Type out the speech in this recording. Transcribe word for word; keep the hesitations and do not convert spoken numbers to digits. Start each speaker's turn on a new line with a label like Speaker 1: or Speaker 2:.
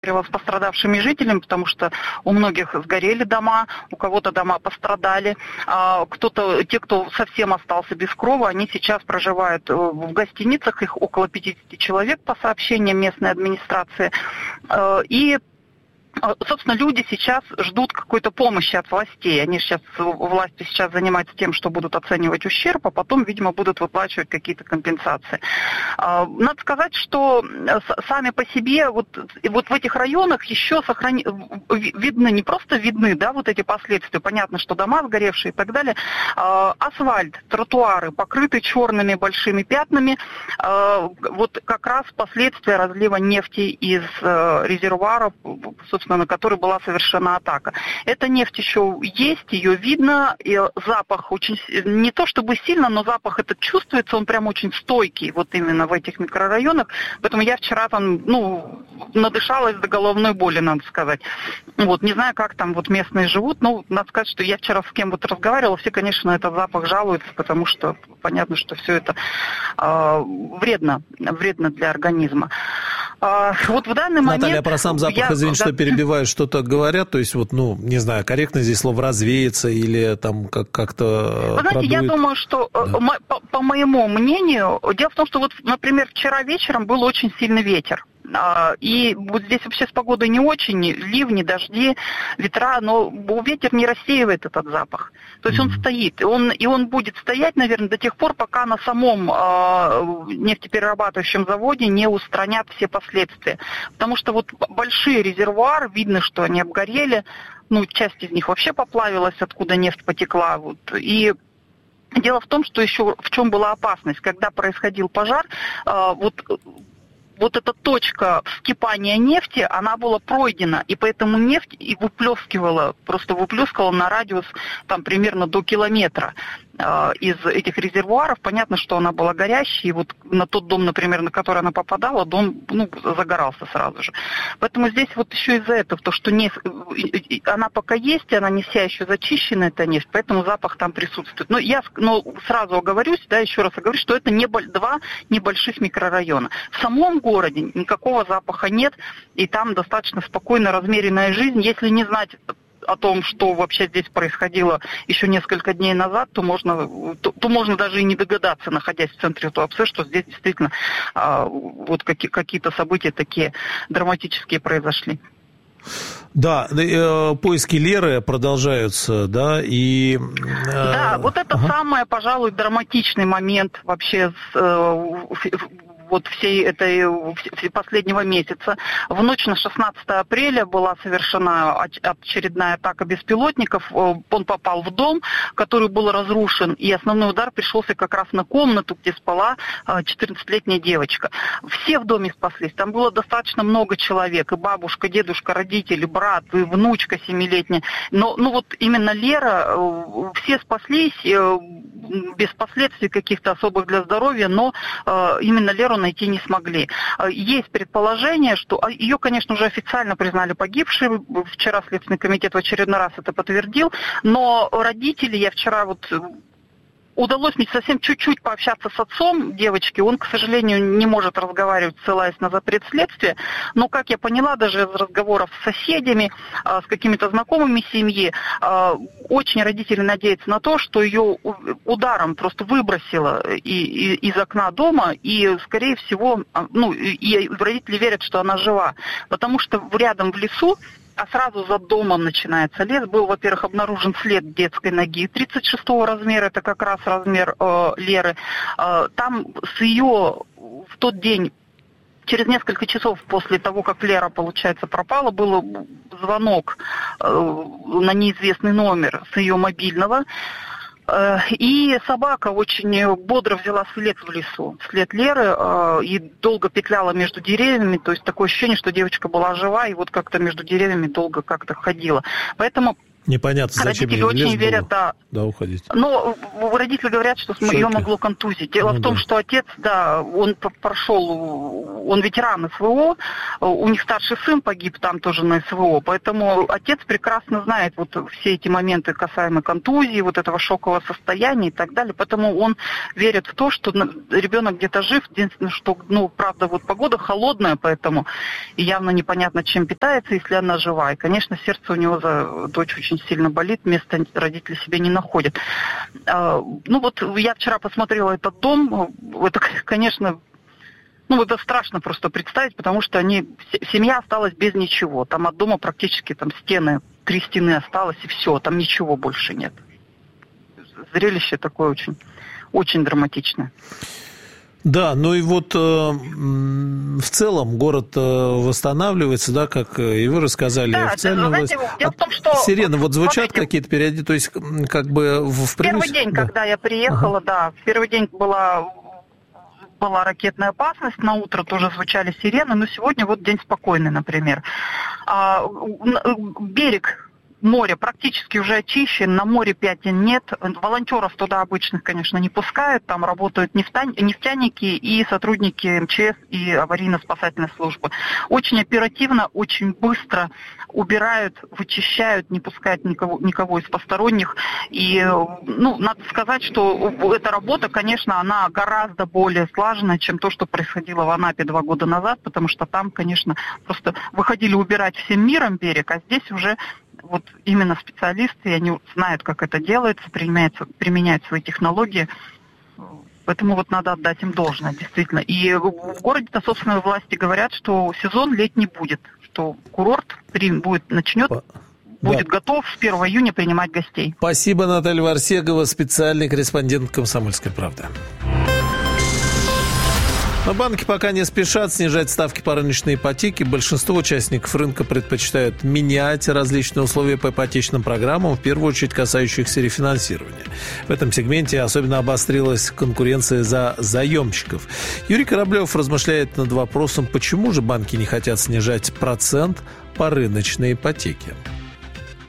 Speaker 1: с пострадавшими жителями, потому что у многих сгорели дома, у кого-то дома пострадали. Кто-то, те, кто совсем остался без крова, они сейчас проживают в гостиницах, их около пятьдесят человек по сообщениям местной администрации. И собственно, люди сейчас ждут какой-то помощи от властей. Они сейчас, власти сейчас занимаются тем, что будут оценивать ущерб, а потом, видимо, будут выплачивать какие-то компенсации. Надо сказать, что сами по себе вот, вот в этих районах еще сохрани... видны, не просто видны, да, вот эти последствия. Понятно, что дома сгоревшие и так далее. Асфальт, тротуары покрыты черными большими пятнами. Вот как раз последствия разлива нефти из резервуара, собственно, на который была совершена атака. Эта нефть еще есть, ее видно, и запах очень, не то чтобы сильно, но запах этот чувствуется, он прям очень стойкий, вот именно в этих микрорайонах. Поэтому я вчера там, ну, надышалась до головной боли, надо сказать. Вот, не знаю, как там вот местные живут, но надо сказать, что я вчера с кем вот разговаривала, все, конечно, на этот запах жалуются, потому что понятно, что все это э, вредно, вредно для организма. Вот в данный момент...
Speaker 2: Наталья, про сам запах, я... извините, что перебиваю, что-то говорят, то есть, вот, ну, не знаю, корректно здесь слово «развеяться» или там как- как-то...
Speaker 1: Вы знаете,
Speaker 2: продует...
Speaker 1: я думаю, что, да. по, по моему мнению, дело в том, что вот, например, вчера вечером был очень сильный ветер. И вот здесь вообще с погодой не очень, ливни, дожди, ветра, но ветер не рассеивает этот запах. То есть он стоит, и он, и он будет стоять, наверное, до тех пор, пока на самом э, нефтеперерабатывающем заводе не устранят все последствия. Потому что вот большие резервуары, видно, что они обгорели, ну, часть из них вообще поплавилась, откуда нефть потекла, вот, и... Дело в том, что еще в чем была опасность, когда происходил пожар, э, вот... Вот эта точка вскипания нефти, она была пройдена, и поэтому нефть и выплескивала, просто выплескивала на радиус там примерно до километра э, из этих резервуаров. Понятно, что она была горящей, и вот на тот дом, например, на который она попадала, дом, ну, загорался сразу же. Поэтому здесь вот еще из-за этого, то, что нефть, она пока есть, она не вся еще зачищена, эта нефть, поэтому запах там присутствует. Но я но сразу оговорюсь, да, еще раз оговорюсь, что это не, два небольших микрорайона. В самом городе городе никакого запаха нет, и там достаточно спокойная, размеренная жизнь. Если не знать о том, что вообще здесь происходило еще несколько дней назад, то можно, то, то можно даже и не догадаться, находясь в центре Туапсе, что здесь действительно а, вот какие, какие-то события такие драматические произошли.
Speaker 2: Да, э, поиски Леры продолжаются, да, и... Э,
Speaker 1: да, вот это ага. самый, пожалуй, драматичный момент вообще с... Э, вот всей этой последнего месяца. В ночь на шестнадцатое апреля была совершена очередная атака беспилотников. Он попал в дом, который был разрушен, и основной удар пришелся как раз на комнату, где спала четырнадцатилетняя девочка. Все в доме спаслись. Там было достаточно много человек. И бабушка, дедушка, родители, брат, и внучка семилетняя. Но ну вот именно Лера, все спаслись без последствий каких-то особых для здоровья, но именно Леру найти не смогли. Есть предположение, что ее, конечно, уже официально признали погибшей. Вчера Следственный комитет в очередной раз это подтвердил. Но родители, я вчера вот... Удалось мне совсем чуть-чуть пообщаться с отцом девочки. Он, к сожалению, не может разговаривать, ссылаясь на запрет следствия. Но, как я поняла, даже из разговоров с соседями, с какими-то знакомыми семьи, очень родители надеются на то, что ее ударом просто выбросило из окна дома. И, скорее всего, ну, и родители верят, что она жива. Потому что рядом в лесу, а сразу за домом начинается лес. Был, во-первых, обнаружен след детской ноги тридцать шестого размера, это как раз размер э, Леры. Э, там с ее в тот день, через несколько часов после того, как Лера, получается, пропала, был звонок э, на неизвестный номер с ее мобильного. И собака очень бодро взяла след в лесу, след Леры, и долго петляла между деревьями, то есть такое ощущение, что девочка была жива, и вот как-то между деревьями долго как-то ходила. Поэтому
Speaker 2: Непонятно, зачем
Speaker 1: родители очень верят, да.
Speaker 2: Да, уходить.
Speaker 1: Но родители говорят, что Шоки. ее могло контузить. Дело ну, в том, да. что отец, да, он прошел, он ветеран СВО, у них старший сын погиб там тоже на СВО, поэтому отец прекрасно знает вот все эти моменты касаемо контузии, вот этого шокового состояния и так далее, поэтому он верит в то, что ребенок где-то жив, единственное, что, ну, правда, вот погода холодная, поэтому и явно непонятно, чем питается, если она жива. И, конечно, сердце у него за дочь очень сильно болит, места родители себе не находят. Ну вот я вчера посмотрела этот дом, это, конечно, ну это страшно просто представить, потому что они, семья осталась без ничего, там от дома практически там стены, три стены осталось и все, там ничего больше нет. Зрелище такое очень, очень драматичное.
Speaker 2: Да, ну и вот э, в целом город э, восстанавливается, да, как и вы рассказали,
Speaker 1: да,
Speaker 2: официально.
Speaker 1: Знаете, дело в том, что...
Speaker 2: Сирены вот звучат какие-то периоди, то есть как бы в, в
Speaker 1: первый привычном... день, да. когда я приехала, ага. да, в первый день была, была ракетная опасность, на утро тоже звучали сирены, но сегодня вот день спокойный, например. А, берег... Море практически уже очищен, на море пятен нет. Волонтеров туда обычных, конечно, не пускают. Там работают нефтяники и сотрудники эм че эс и аварийно-спасательной службы. Очень оперативно, очень быстро убирают, вычищают, не пускают никого, никого из посторонних. И, ну, надо сказать, что эта работа, конечно, она гораздо более слаженная, чем то, что происходило в Анапе два года назад, потому что там, конечно, просто выходили убирать всем миром берег, а здесь уже вот именно специалисты, и они знают, как это делается, применяют, применяют свои технологии. Поэтому вот надо отдать им должное, действительно. И в городе-то, собственно, власти говорят, что сезон летний будет, что курорт будет, начнет, По... будет да. готов с первого июня принимать гостей.
Speaker 2: Спасибо, Наталья Варсегова, специальный корреспондент «Комсомольской правды». Но банки пока не спешат снижать ставки по рыночной ипотеке. Большинство участников рынка предпочитают менять различные условия по ипотечным программам, в первую очередь касающихся рефинансирования. В этом сегменте особенно обострилась конкуренция за заемщиков. Юрий Кораблев размышляет над вопросом, почему же банки не хотят снижать процент по рыночной ипотеке.